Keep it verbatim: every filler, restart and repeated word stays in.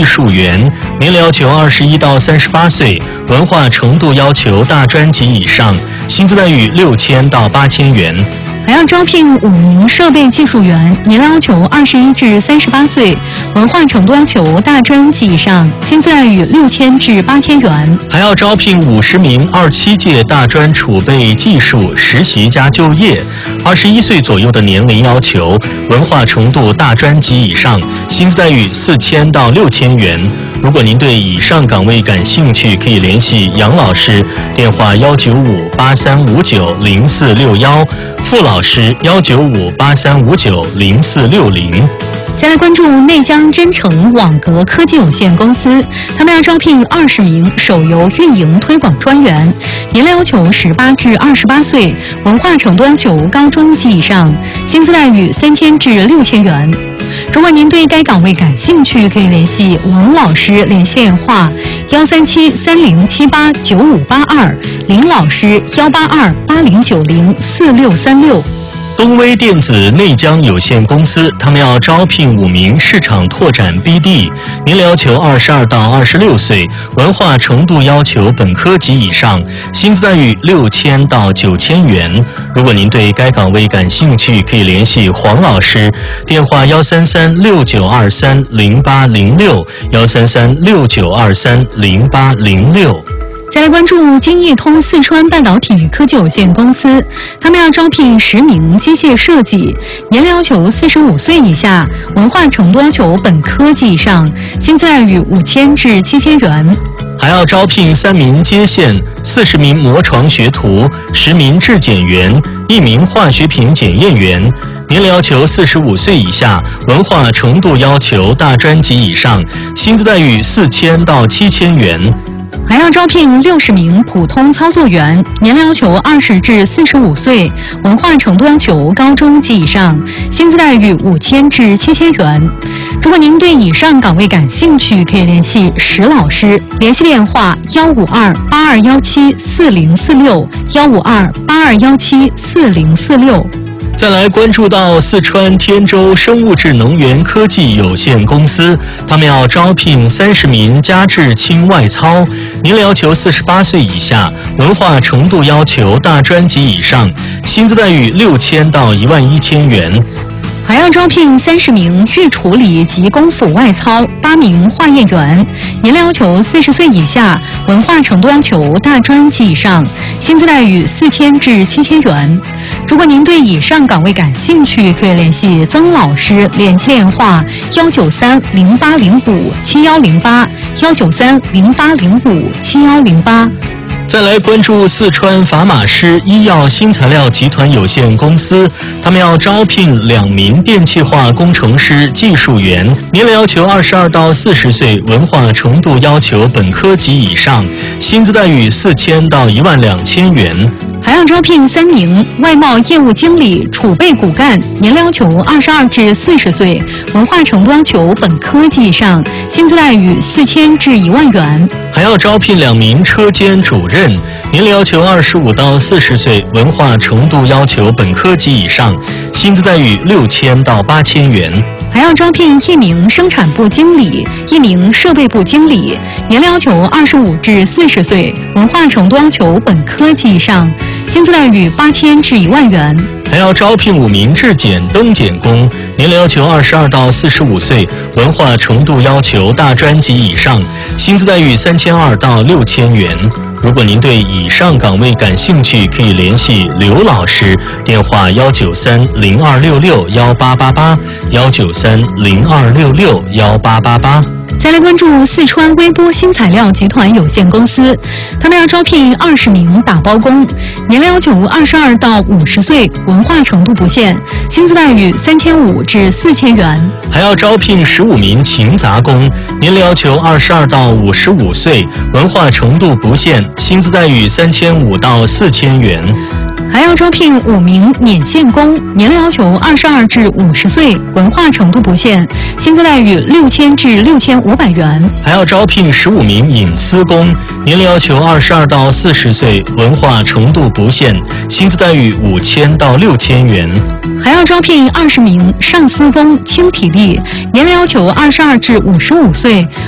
术员，年龄要求二十一到三十八岁，文化程度要求大专及以上，薪资待遇六千到八千元。 还要招聘五名设备技术员，年龄要求二十一至三十八岁，文化程度要求大专及以上，薪资待遇六千至八千元。 还要招聘五十名二七届大专储备技术实习加就业，二十一岁左右的年龄要求，文化程度大专及以上，薪资待遇四千到六千元。如果您对以上岗位感兴趣，可以联系杨老师，电话幺九五八三五九零四六幺，傅老师幺九五八三五九零四六零。 再来关注内江真诚网格科技有限公司，他们要招聘二十名手游运营推广专员，年龄要求十八至二十八岁，文化程度要求高中及以上，薪资待遇三千至六千元。如果您对该岗位感兴趣，可以联系王老师，联系电话幺三七三零七八九五八二，林老师幺八二八零九零四六三六。 东威电子内江有限公司，他们要招聘五名市场拓展 B D， 年龄要求二十二到二十六岁，文化程度要求本科及以上，薪资待遇六千到九千元。如果您对该岗位感兴趣，可以联系黄老师，电话幺三三六九二三零八零六，幺三三六九二三零八零六。 再来关注金益通四川半导体科技有限公司，他们要招聘十名机械设计，年龄要求四十五岁以下，文化程度要求本科及以上，薪资待遇五千至七千元。 还要招聘三名接线、四十名磨床学徒、十名质检员、一名化学品检验员，年龄要求四十五岁以下，文化程度要求大专及以上，薪资待遇四千到七千元。 还要招聘六十名普通操作员，年龄要求二十至四十五岁，文化程度要求高中及以上，薪资待遇五千至七千元。如果您对以上岗位感兴趣，可以联系石老师，联系电话幺五二八二幺七四零四六，幺五二八二幺七四零四六。 再来关注到四川天舟生物质能源科技有限公司，他们要招聘三十名家制轻外操，年龄要求四十八岁以下，文化程度要求大专及以上，薪资待遇六千到一万一千元。 还要招聘三十名预处理及功夫外操，八名化验员，年龄要求四十岁以下，文化程度要求大专及以上，薪资待遇四千至七千元。如果您对以上岗位感兴趣，可以联系曾老师，联系电话幺九三零八零五七幺零八，幺九三零八零五七幺零八。 再来关注四川法马师医药新材料集团有限公司，他们要招聘两名电气化工程师技术员，年龄要求二十二到四十岁，文化程度要求本科及以上，薪资待遇四千到一万两千元。 还要招聘三名外贸业务经理、储备骨干，年龄要求二十二至四十岁，文化程度要求本科及以上，薪资待遇四千至一万元。 还要招聘两名车间主任，年龄要求二十五到四十岁，文化程度要求本科及以上，薪资待遇六千到八千元。 还要招聘一名生产部经理，一名设备部经理，年龄要求二十五至四十岁，文化程度要求本科及以上，薪资待遇八千至一万元。 还要招聘五名质检灯检工，年龄要求二十二到四十五岁，文化程度要求大专及以上，薪资待遇三千二到六千元。如果您对以上岗位感兴趣，可以联系刘老师，电话幺九三零二六六幺八八八，幺九三零二六六幺八八八。 再来关注四川微波新材料集团有限公司，他们要招聘二十名打包工，年龄要求二十二到五十岁，文化程度不限，薪资待遇三千五至四千元。 还要招聘十五名勤杂工，年龄要求二十二到五十五岁，文化程度不限，薪资待遇三千五到四千元。 还要招聘五名捻线工，年龄要求二十二至五十岁，文化程度不限，薪资待遇六千至六千五百元。 还要招聘十五名引丝工，年龄要求二十二到四十岁，文化程度不限，薪资待遇五千到六千元。 还要招聘二十名上丝工轻体力，年龄要求二十二至五十五岁，